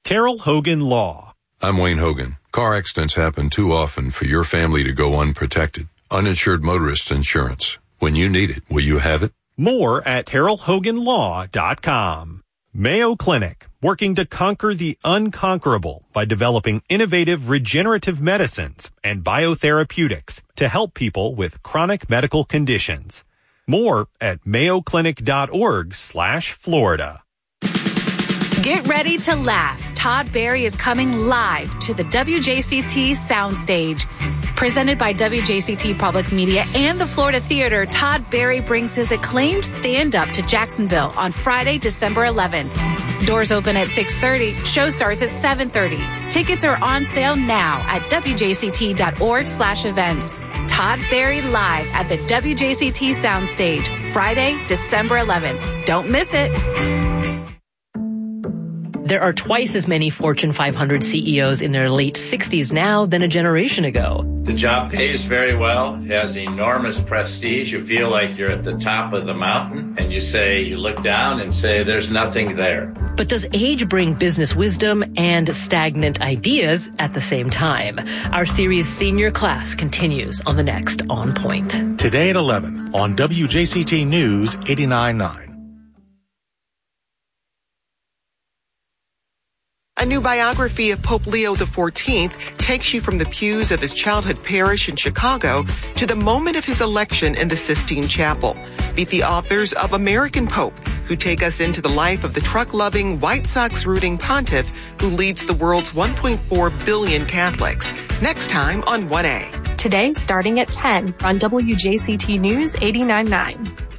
Terrell Hogan Law. I'm Wayne Hogan. Car accidents happen too often for your family to go unprotected. Uninsured motorist insurance. When you need it, will you have it? More at TerrellHoganLaw.com. Mayo Clinic, working to conquer the unconquerable by developing innovative regenerative medicines and biotherapeutics to help people with chronic medical conditions. More at mayoclinic.org/Florida. Get ready to laugh. Todd Barry is coming live to the WJCT Soundstage. Presented by WJCT Public Media and the Florida Theater, Todd Barry brings his acclaimed stand-up to Jacksonville on Friday, December 11th. Doors open at 6:30. Show starts at 7:30. Tickets are on sale now at WJCT.org/events. Todd Barry live at the WJCT Soundstage, Friday, December 11th. Don't miss it. There are twice as many Fortune 500 CEOs in their late 60s now than a generation ago. The job pays very well. It has enormous prestige. You feel like you're at the top of the mountain, and you look down and say, there's nothing there. But does age bring business wisdom and stagnant ideas at the same time? Our series Senior Class continues on the next On Point. Today at 11 on WJCT News 89.9. A new biography of Pope Leo XIV takes you from the pews of his childhood parish in Chicago to the moment of his election in the Sistine Chapel. Meet the authors of American Pope, who take us into the life of the truck-loving, White Sox-rooting pontiff who leads the world's 1.4 billion Catholics. Next time on 1A. Today, starting at 10 on WJCT News 89.9.